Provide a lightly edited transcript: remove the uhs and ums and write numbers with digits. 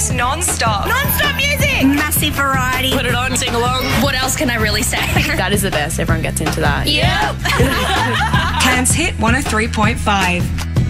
this non-stop. Non-stop music. Massive variety. Put it on, sing along. What else can I really say? That is the best. Everyone gets into that. Yep. Cairns Hit 103.5.